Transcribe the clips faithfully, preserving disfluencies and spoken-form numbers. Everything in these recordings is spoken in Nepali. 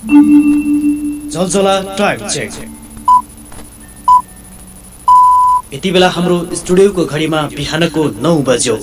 जलजला टाइम चेक। यति बेला हाम्रो स्टुडियोको घडीमा बिहानको नौ बज्यो।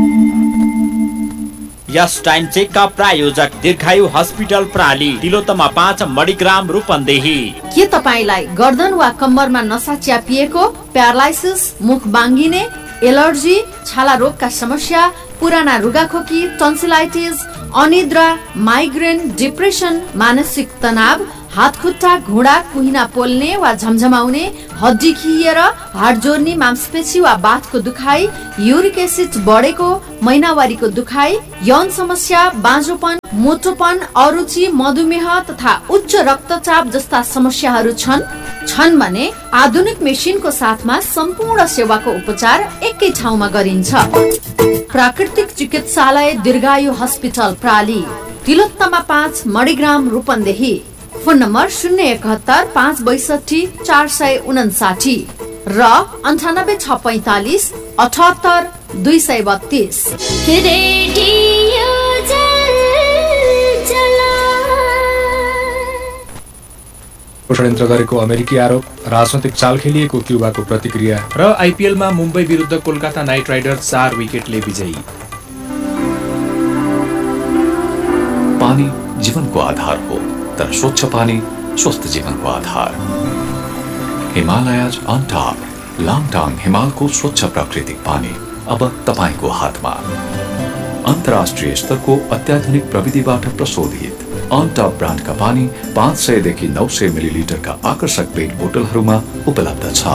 यस टाइम चेकका प्रायोजक दीर्घायु हस्पिटल प्राली, तिलोत्तमा पाँच, मणिग्राम, रूपन्देही। के तपाईलाई गर्दन वा कम्मरमा नसा च्यापिएको, प्यारालाइसिस, मुख बाङ्गिने, एलर्जी, छाला रोगका समस्या, पुराना रुगाखोकी, टन्सिलाइटिस, अनिद्रा, माइग्रेन, डिप्रेसन, मानसिक तनाव, हात खुट्टा, घुँडा, कुहिना पोल्ने वा झमझमाउने, हड्डी खिएर, हाड जोड्ने, मांसपेशी वा बाथको दुखाइ, युरिक एसिड बढेको, महिनावारीको दुखाइ, यौन समस्या, बाँझोपन, मोटोपन, अरुचि, मधुमेह तथा उच्च रक्तचाप जस्ता समस्याहरू छन् छन् भने आधुनिक मेसिनको साथमा सम्पूर्ण सेवाको उपचार एकै ठाउँमा गरिन्छ। प्राकृतिक चिकित्सालय दीर्घायु हस्पिटल प्राली, तिलोत्तमा पाँच, मणिग्राम, रूपन्देही। फोन नम्बर शून्य एकहत्तर पाँच बैसठी चार सय उनासाठी र अन्ठानब्बे छ पैंतालिस अठहत्तर दुई सय बत्तीस। षड्यन्त्र गरेको अमेरिकी आरोप, राजनैतिक चाल खेलिएको क्युबाको प्रतिक्रिया र आइपिएलमा मुम्बई विरुद्ध कोलकाता नाइट राइडर्स चार विकेटले विजयी। पानी जीवनको आधार हो, तर स्वच्छ पानी स्वस्थ जीवनको आधार। हिमालयज अन टप, लाङटाङ हिमालको स्वच्छ प्राकृतिक पानी अब तपाईको हातमा। अन्तर्राष्ट्रिय स्तरको अत्याधुनिक प्रविधिबाट प्रशोधित अन टप ब्रान्डका पानी पाँच सय देखि नौ सय मिलिलिटरका आकर्षक पेट बोतलहरूमा उपलब्ध छ।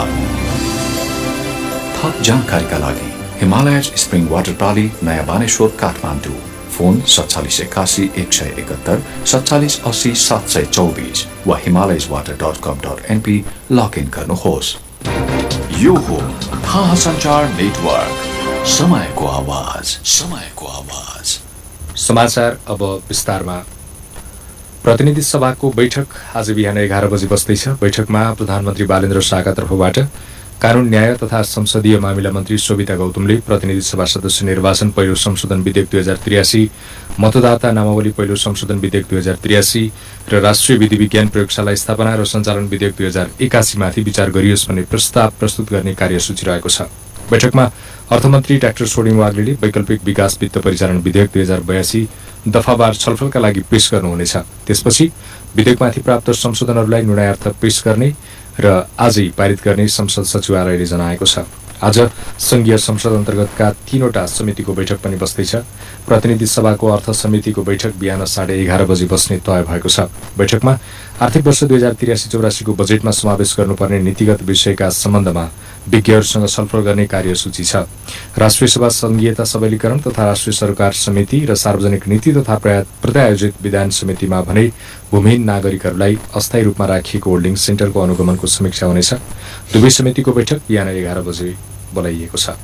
थप जानकारीका लागि हिमालयज स्प्रिङ वाटर प्राली, नयाँ बानेश्वर, काठमाडौँ। फोन सत्तालिस एकासी एक सय एकहत्तर, सत्तालिस अस्सी सात सय चौबिस वा हिमालयज वाटर डट कम डट एनपी लगइन गर्नुहोस्। यो हो थाहा सञ्चार नेटवर्क, समयको आवाज, समयको आवाज। समाचार अब विस्तारमा। प्रतिनिधि सभाको बैठक आज बिहान एघार बजे बस्दैछ। बैठकमा प्रधानमन्त्री बालेन्द्र शाहका तर्फबाट कानून, न्याय तथा संसदीय मामिला मन्त्री शोभिता गौतमले प्रतिनिधि सभा सदस्य निर्वाचन पहिलो संशोधन विधेयक दुई हजार त्रियासी, मतदाता नामावली पहिलो संशोधन विधेयक दुई हजार त्रियासी र राष्ट्रिय विधि विज्ञान प्रयोगशाला स्थापना र सञ्चालन विधेयक दुई हजार एकासी माथि विचार गरियोस् भन्ने प्रस्ताव प्रस्तुत गर्ने कार्यसूची रहेको छ। बैठकमा अर्थमन्त्री डाक्टर सोडिङ वाग्लेले वैकल्पिक विकास वित्त परिचालन विधेयक दुई हजार बयासी दफावार छलफलका लागि पेश गर्नुहुनेछ। त्यसपछि विधेयकमाथि प्राप्त संशोधनहरूलाई निर्णयार्थ पेश गर्ने र आजै पारित गर्ने संसद सचिवालयले जनाएको छ। आज संघीय संसद अन्तर्गतका तीनवटा समितिको बैठक पनि बस्दैछ। प्रतिनिधि सभाको अर्थ समितिको बैठक बिहान साढे एघार बजे बस्ने तय भएको छ। बैठकमा आर्थिक वर्ष दुई हजार त्रियासी चौरासीको बजेटमा समावेश गर्नुपर्ने नीतिगत विषयका सम्बन्धमा विज्ञहरूसँग छलफल गर्ने कार्यसूची छ। राष्ट्रिय सभा संघीयता सबलीकरण तथा राष्ट्रिय सरकार समिति र सार्वजनिक नीति तथा प्रत्यायोजित विधान समितिमा भने भूमिहीन नागरिकहरूलाई अस्थायी रूपमा राखिएको होल्डिङ सेन्टरको अनुगमनको समीक्षा हुनेछ। दुवै समितिको बैठक बिहान एघार बजे बोलाइएको छ।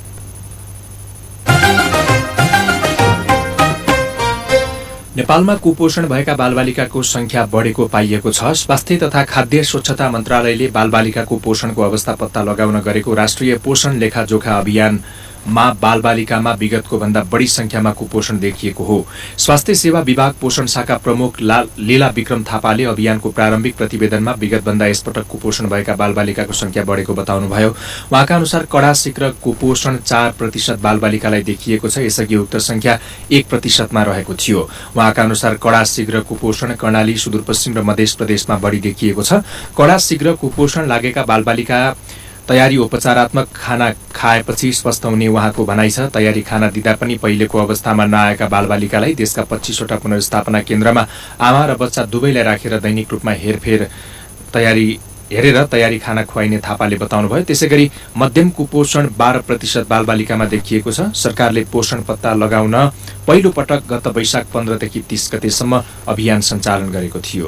नेपालमा कुपोषण भएका बालबालिकाको संख्या बढेको पाइएको छ। स्वास्थ्य तथा खाद्य स्वच्छता मन्त्रालयले बालबालिकाको पोषणको अवस्था पत्ता लगाउन गरेको राष्ट्रिय पोषण लेखाजोखा अभियानमा बालबालिकामा विगतको भन्दा बढी संख्यामा कुपोषण देखिएको हो। स्वास्थ्य सेवा विभाग पोषण शाखा प्रमुख लीला विक्रम थापाले अभियानको प्रारम्भिक प्रतिवेदनमा विगतभन्दा यसपटक कुपोषण भएका बालबालिकाको संख्या बढेको बताउनुभयो। उहाँका अनुसार कडा शीघ्र कुपोषण चार प्रतिशत बालबालिकालाई देखिएको छ। यसअघि उक्त संख्या एक प्रतिशतमा रहेको थियो। उहाँका अनुसार कडा शीघ्र कुपोषण कर्णाली, सुदूरपश्चिम र मध्य प्रदेशमा बढी देखिएको छ। कडा शीघ्र कुपोषण लागेका बालबालिका तयारी उपचारात्मक खाना खाएपछि स्वस्थ हुने उहाँको भनाइ छ। तयारी खाना दिँदा पनि पहिलेको अवस्थामा नआएका बालबालिकालाई देशका पच्चीसवटा पुनर्स्थापना केन्द्रमा आमा र बच्चा दुवैलाई राखेर दैनिक रूपमा हेरफेर तयारी हेरेर तयारी खाना खुवाइने थापाले बताउनुभयो। त्यसै गरी मध्यम कुपोषण बाह्र प्रतिशत बालबालिकामा देखिएको छ। सरकारले पोषण पत्ता लगाउन पहिलो पटक गत वैशाख पन्ध्रदेखि तीस गतेसम्म अभियान सञ्चालन गरेको थियो।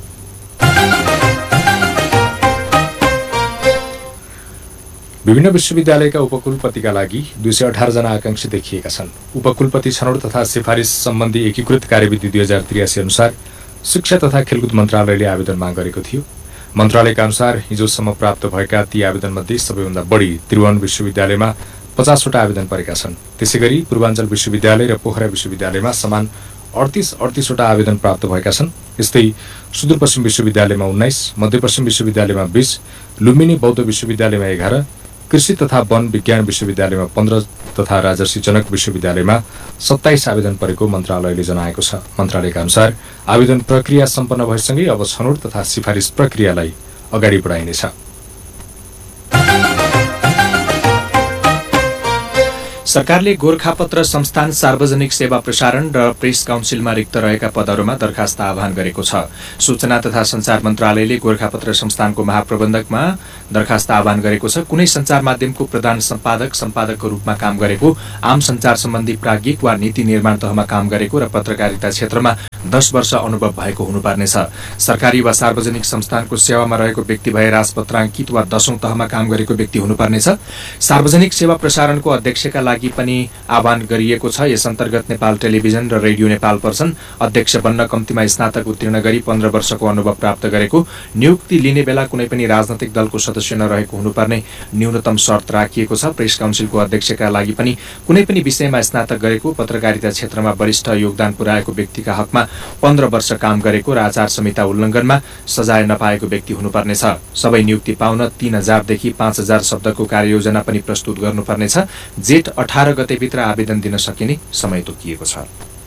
विभिन्न विश्वविद्यालयका उपकुलपतिका लागि दुई सय अठार जना आकांक्षी देखिएका छन्। उपकुलपति छनौट तथा सिफारिस सम्बन्धी एकीकृत कार्यविधि दुई हजार त्रियासी अनुसार शिक्षा तथा खेलकुद मन्त्रालयले आवेदन माग गरेको थियो। मन्त्रालयका अनुसार हिजोसम्म प्राप्त भएका ती आवेदनमध्ये सबैभन्दा बढी त्रिभुवन विश्वविद्यालयमा पचासवटा आवेदन परेका छन्। त्यसै गरी पूर्वाञ्चल विश्वविद्यालय र पोखरा विश्वविद्यालयमा समान अडतिस अडतिसवटा आवेदन प्राप्त भएका छन्। यस्तै सुदूरपश्चिम विश्वविद्यालयमा उन्नाइस, मध्यपश्चिम विश्वविद्यालयमा बीस, लुम्बिनी बौद्ध विश्वविद्यालयमा एघार, कृषि तथा वन विज्ञान विश्वविद्यालयमा पन्ध्र तथा राजर्षि जनक विश्वविद्यालयमा सत्ताइस आवेदन परेको मन्त्रालयले जनाएको छ। मन्त्रालयका अनुसार आवेदन प्रक्रिया सम्पन्न भएसँगै अब छनौट तथा सिफारिस प्रक्रियालाई अगाडि बढाइनेछ। सरकारले गोरखापत्र संस्थान, सार्वजनिक सेवा प्रसारण र प्रेस काउन्सिलमा रिक्त रहेका पदहरूमा दरखास्त आह्वान गरेको छ। सूचना तथा संचार मन्त्रालयले गोरखापत्र संस्थानको महाप्रबन्धकमा दरखास्त आह्वान गरेको छ। कुनै संचार माध्यमको प्रधान सम्पादक, सम्पादकको रूपमा काम गरेको, आम संचार सम्बन्धी प्राज्ञिक वा नीति निर्माण तहमा काम गरेको र पत्रकारिता क्षेत्रमा दस वर्ष अनुभव भएको हुनुपर्नेछ। सरकारी वा सार्वजनिक संस्थानको सेवामा रहेको व्यक्ति भए राजपत्राङ्कित वा दशौं तहमा काम गरेको व्यक्ति हुनुपर्नेछ। सार्वजनिक सेवा प्रसारणको अध्यक्षका लागि पनि आह्वान गरिएको छ। यस अन्तर्गत नेपाल टेलिभिजन र रेडियो नेपाल पर्सन अध्यक्ष बन्न कम्तीमा स्नातक उत्तीर्ण गरी पन्ध्र वर्षको अनुभव प्राप्त गरेको, नियुक्ति लिने बेला कुनै पनि राजनैतिक दलको सदस्य नरहेको हुनुपर्ने न्यूनतम शर्त राखिएको छ। प्रेस काउन्सिलको अध्यक्षका लागि पनि कुनै पनि विषयमा स्नातक गरेको, पत्रकारिता क्षेत्रमा वरिष्ठ योगदान पुर्याएको व्यक्तिका हकमा पन्ध्र वर्ष काम गरेको र आचार संहिता उल्लङ्घनमा सजाय नपाएको व्यक्ति हुनुपर्नेछ। सबै नियुक्ति पाउन तीन हजारदेखि पाँच हजार शब्दको कार्ययोजना पनि प्रस्तुत गर्नुपर्नेछ। जेठ अठार गतेभित्र आवेदन दिन सकिने समय तोकिएको छ।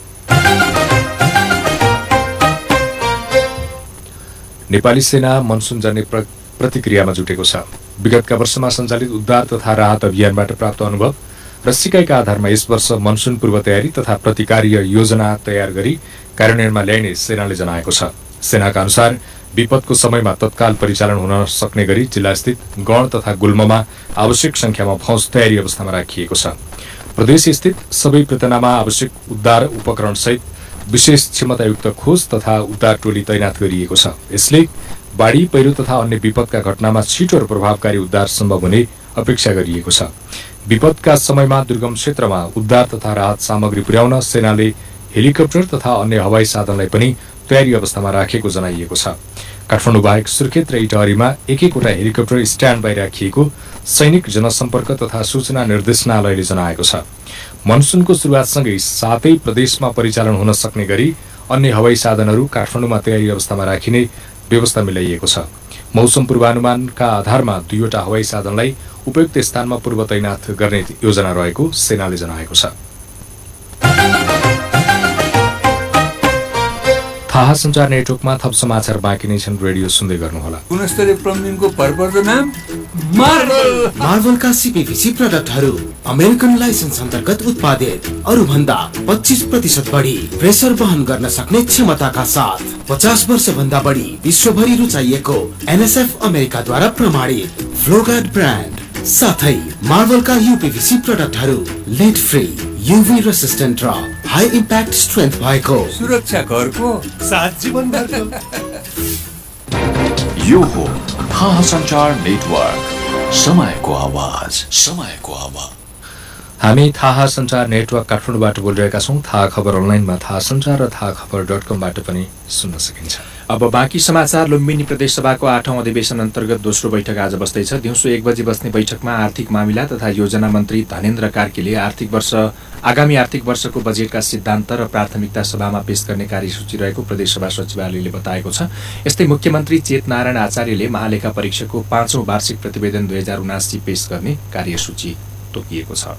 नेपाली सेना मनसुन जाने प्र, प्रतिक्रियामा जुटेको छ। विगतका वर्षमा सञ्चालित उद्धार तथा राहत अभियानबाट प्राप्त अनुभव र सिकाइका आधारमा यस वर्ष मनसुन पूर्व तयारी तथा प्रतिकार्य योजना तयार गरी कार्यान्वयनमा ल्याइने सेनाले जनाएको छ। सेनाका अनुसार विपदको समयमा तत्काल परिचालन हुन सक्ने गरी जिल्लास्थित गण तथा गुल्ममा आवश्यक संख्यामा फौज तयारी अवस्थामा राखिएको छ। प्रदेशस्थित सबै पृतनामा आवश्यक उद्धार उपकरण सहित विशेष क्षमतायुक्त खोज तथा उद्धार टोली तैनात गरिएको छ। यसले बाढी, पहिरो तथा अन्य विपदका घटनामा छिटो र प्रभावकारी उद्धार सम्भव हुने अपेक्षा गरिएको छ। विपदका समयमा दुर्गम क्षेत्रमा उद्धार तथा राहत सामग्री पुर्याउन सेनाले हेलिकप्टर तथा अन्य हवाई साधनलाई पनि तयारी अवस्थामा राखेको जनाइएको छ। काठमाडौँ बाहेक सुर्खेत र इटहरीमा एक एकवटा हेलिकप्टर स्ट्यान्ड बाई राखिएको सैनिक जनसम्पर्क तथा सूचना निर्देशनालयले जनाएको छ। मनसुनको सुरुवातसँगै सातै प्रदेशमा परिचालन हुन सक्ने गरी अन्य हवाई साधनहरू काठमाडौँमा तयारी अवस्थामा राखिने व्यवस्था मिलाइएको छ। मौसम पूर्वानुमानका आधारमा दुईवटा हवाई साधनलाई उपयुक्त स्थानमा पूर्व तैनात गर्ने योजना रहेको सेनाले जनाएको छ। थाहा सञ्चार नेटवर्कमा थप समाचार बाँकी नै छन्। रेडियो सुन्दै गर्नुहोला। गुणस्तरीय प्लम्बिङको भरपर्दो नाम मार्बल। मार्बलका सीपीवीसी प्रडक्टहरू अमेरिकन लाइसेन्स अन्तर्गत उत्पादित, अरू भन्दा पच्चीस प्रतिशत बढी प्रेसर वहन गर्न सक्ने क्षमताका साथ पचास वर्ष भन्दा बढी विश्वभरि रुचाइएको एनएसएफ अमेरिकाद्वारा प्रमाणित फ्लोगार्ड ब्रान्ड साथै मार्बलका यूपीवीसी प्रडक्टहरू लेड फ्री, यूभी रेसिस्टेन्ट र हाई इम्प्याक्ट स्ट्रेन्थ भएको सुरक्षा घरको साथ जीवन भरको। यो हो थाहा सञ्चार नेटवर्क, समयको आवाज, समयको आवाज। हामी थाहा सञ्चार नेटवर्क काठमाडौँबाट बोलिरहेका छौँ। थाहा खबर अनलाइनमा थाहा सञ्चार र थाहा खबर डट कमबाट पनि सुन्न सकिन्छ। अब बाँकी समाचार। लुम्बिनी प्रदेशसभाको आठौं अधिवेशन अन्तर्गत दोस्रो बैठक आज बस्दैछ। दिउँसो एक बजे बस्ने बैठकमा आर्थिक मामिला तथा योजना मन्त्री धनेन्द्र कार्कीले आर्थिक वर्ष आगामी आर्थिक वर्षको बजेटका सिद्धान्त र प्राथमिकता सभामा पेश गर्ने कार्यसूची रहेको प्रदेशसभा सचिवालयले बताएको छ। यस्तै मुख्यमन्त्री चेतनारायण आचार्यले महालेखा परीक्षकको पाँचौं वार्षिक प्रतिवेदन दुई हजार उनासी पेश गर्ने कार्यसूची तोकिएको छ।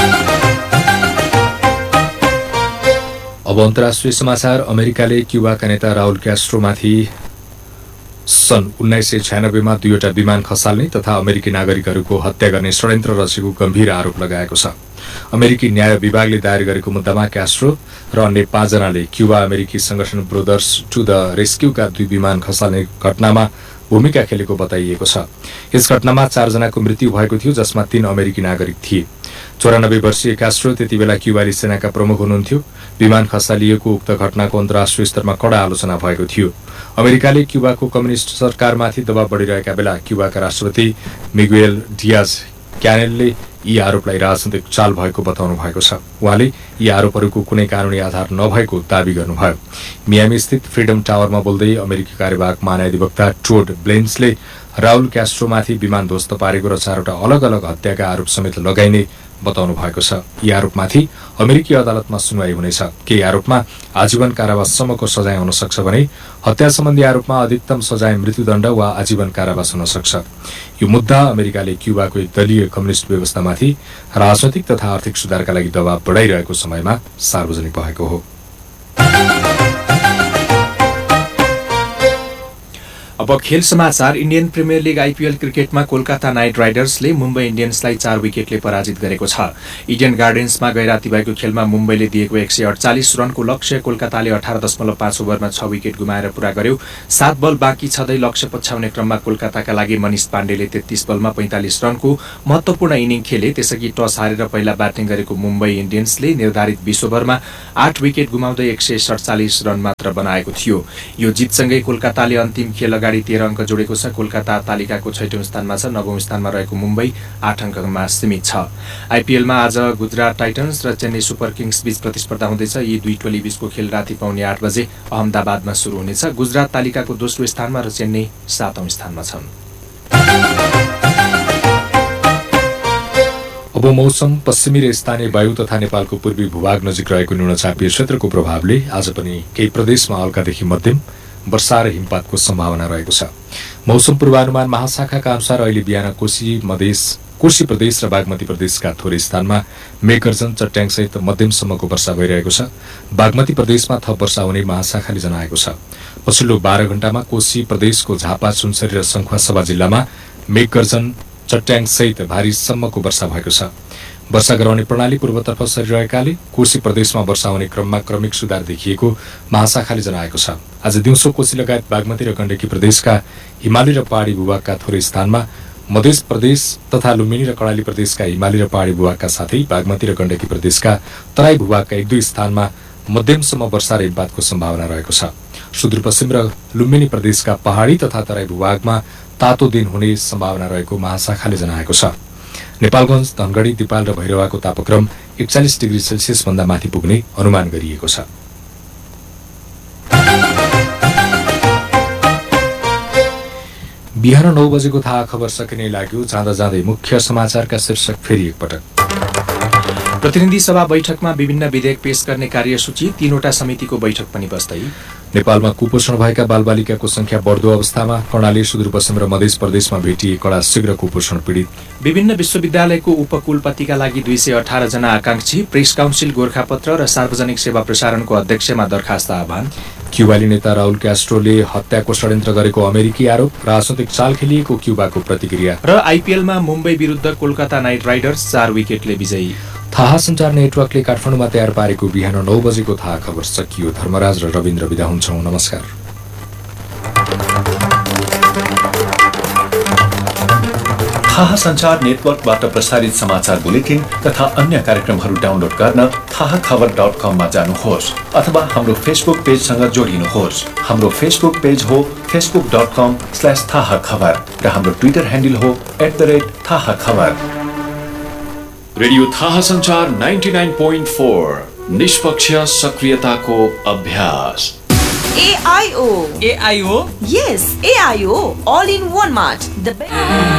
अब अन्तर्राष्ट्रिय समाचार। अमेरिकाले क्युबाका नेता राउल क्यास्ट्रोमाथि सन् उन्नाइस सय छ्यानब्बेमा दुईवटा विमान खसाल्ने तथा अमेरिकी नागरिकहरूको हत्या गर्ने षड्यन्त्र रचेको गम्भीर आरोप लगाएको छ। अमेरिकी न्याय विभागले दायर गरेको मुद्दामा क्यास्ट्रो र अन्य पाँचजनाले क्युबा अमेरिकी संगठन ब्रदर्स टु द रेस्क्युका दुई विमान खसाल्ने घटनामा भूमिका खेलेको बताइएको छ। यस घटनामा चारजनाको मृत्यु भएको थियो, जसमा तीन अमेरिकी नागरिक थिए। चौरानब्बे वर्षीय क्यास्ट्रो त्यति बेला क्युबाली सेनाका प्रमुख हुनुहुन्थ्यो। विमान खसालिएको उक्त घटनाको अन्तर्राष्ट्रिय स्तरमा कडा आलोचना भएको थियो। अमेरिकाले क्युबाको कम्युनिस्ट सरकारमाथि दबाव बढिरहेका बेला क्युबाका राष्ट्रपति मिगुएल डियाज क्यानेलले यी आरोपलाई राजनैतिक चाल भएको बताउनु भएको छ। उहाँले यी आरोपहरूको कुनै कानुनी आधार नभएको दावी गर्नुभयो। मियामी स्थित फ्रिडम टावरमा बोल्दै अमेरिकी कार्यवाहक महाधिवक्ता टोड ब्लेन्सले राउल क्यास्ट्रोमाथि विमान ध्वस्त पारेको र चारवटा अलग अलग हत्याका आरोप समेत लगाइने बताउनु भएको छ। यी आरोपमाथि अमेरिकी अदालतमा सुनवाई हुनेछ। केही आरोपमा आजीवन कारावाससम्मको सजाय हुन सक्छ भने हत्या सम्बन्धी आरोपमा अधिकतम सजाय मृत्युदण्ड वा आजीवन कारावास हुन सक्छ। यो मुद्दा अमेरिकाले क्युबाको एक दलीय कम्युनिस्ट व्यवस्थामाथि राजनैतिक तथा आर्थिक सुधारका लागि दबाव बढाइरहेको समयमा सार्वजनिक भएको हो। अब खेल समाचार। इन्डियन प्रिमियर लिग आइपीएल क्रिकेटमा कोलकाता नाइट राइडर्सले मुम्बई इन्डियन्सलाई चार विकेटले पराजित गरेको छ। इडेन गार्डन्समा गैराती भएको खेलमा मुम्बईले दिएको एक सय अडचालिस रनको लक्ष्य कोलकाताले अठार दशमलव पाँच ओभरमा छ विकेट गुमाएर पूरा गर्यो। सात बल बाँकी छँदै लक्ष्य पछ्याउने क्रममा कोलकाताका लागि मनिष पाण्डेले तेत्तीस बलमा पैंतालिस रनको महत्वपूर्ण इनिङ खेले। त्यसअघि टस हारेर पहिला ब्याटिङ गरेको मुम्बई इन्डियन्सले निर्धारित बीस ओभरमा आठ विकेट गुमाउँदै एक सय सडचालिस रन मात्र बनाएको थियो। यो जितसँगै कोलकाताले अन्तिम खेल अगाडि तेह्र अङ्क जोडेको छ। कोलकाता तालिकाको छैटौं स्थानमा छ। नवौं स्थानमा रहेको मुम्बई आठ अङ्कमा सीमित छ। आइपीएलमा आज गुजरात टाइटन्स र चेन्नई सुपर किङ्स बीच प्रतिस्पर्धा हुँदैछ। यी दुई टोली बीचको खेल राति पाउने आठ बजे अहमदाबादमा शुरू हुनेछ। गुजरात तालिकाको दोस्रो स्थानमा र चेन्नई सातौं स्थानमा छन्। अब मौसम। पश्चिमी र स्थानीय वायु तथा नेपालको पूर्वी भूभाग नजिक रहेको न्यूनचापीय क्षेत्रको प्रभावले आज पनि केही प्रदेशमा हल्कादेखि मध्यम वर्षा र हिमपातको सम्भावना रहेको छ। मौसम पूर्वानुमान महाशाखाका अनुसार अहिले बिहान कोशी मधेस कोशी प्रदेश र बागमती प्रदेशका थोरै स्थानमा मेघगर्जन चट्याङसहित मध्यमसम्मको वर्षा भइरहेको छ। बागमती प्रदेशमा थप वर्षा हुने महाशाखाले जनाएको छ। पछिल्लो बाह्र घण्टामा कोशी प्रदेशको झापा, सुनसरी र सङ्खुवासभा जिल्लामा मेघगर्जन चट्याङसहित भारीसम्मको वर्षा भएको छ। वर्षा गराउने प्रणाली पूर्वतर्फ सरिरहेकाले कोशी प्रदेशमा वर्षा हुने क्रममा क्रमिक सुधार देखिएको महाशाखाले जनाएको छ। आज दिउँसो कोशी लगायत बागमती र गण्डकी प्रदेशका हिमाली र पहाड़ी भूभागका थोरै स्थानमा, मध्य प्रदेश तथा लुम्बिनी र कर्णाली प्रदेशका हिमाली र पहाड़ी भूभागका साथै बागमती र गण्डकी प्रदेशका तराई भूभागका एक दुई स्थानमा मध्यमसम्म वर्षा र हिमपातको सम्भावना रहेको छ। सुदूरपश्चिम र लुम्बिनी प्रदेशका पहाड़ी तथा तराई भूभागमा तातो दिन हुने सम्भावना रहेको महाशाखाले जनाएको छ। नेपालगञ्ज, धनगढ़ी, दिपाल र भैरवाको तापक्रम एकचालिस डिग्री सेल्सियस भन्दा माथि पुग्ने अनुमान गरिएको छ। बिहान नौ बजेको थाहा खबर सकिने लाग्यो। जाँदा जाँदै मुख्य समाचारका शीर्षक फेरि एकपटक। प्रतिनिधि सभा बैठकमा विभिन्न विधेयक पेश गर्ने कार्यसूची। तीनवटा समितिको बैठक पनि बस्दै। नेपालमा कुपोषण भएका बालबालिकाको संख्या बढ्दो अवस्थामा कर्णाली, सुदूरपश्चिम र मध्य प्रदेशमा भेटिए कडा शीघ्र कुपोषण पीडित। विभिन्न विश्वविद्यालयको उपकुलपतिका लागि दुई सय अठार जना आकांक्षी। प्रेस काउन्सिल गोरखापत्र र सार्वजनिक सेवा प्रसारणको अध्यक्षमा दरखास्त आह्वान। क्युबाली नेता राहुल क्यास्ट्रोले हत्याको षड्यन्त्र गरेको अमेरिकी आरोप। राजनैतिक चाल खेलिएको क्युबाको प्रतिक्रिया। र आइपीएलमा मुम्बई विरुद्ध कोलकाता नाइट राइडर्स चार विकेटले विजयी। थाहा सञ्चार नेटवर्कले काठमाडौँमा तयार पारेको बिहान नौ बजेको थाहा खबर सकियो। धर्मराज र रविन्द्र विदा हुन्छौं। नमस्कार। थाहा सञ्चार नेटवर्कबाट प्रसारित समाचार बुलेटिन तथा अन्य कार्यक्रमहरू डाउनलोड गर्न थाहा खबर डट कममा जानुहोस् अथवा हाम्रो फेसबुक पेजसँग जोडिनुहोस्। हाम्रो फेसबुक पेज हो फेसबुक डट कम स्ल्यास थाहा खबर र हाम्रो ट्विटर ह्यान्डल हो एट द रेट थाहा खबर। रेडियो थाहा सञ्चार नाइन्टी नाइन पोइन्ट फोर निष्पक्ष सक्रियताको अभ्यास। A I O. A I O? Yes, A I O. All in one mart. The best.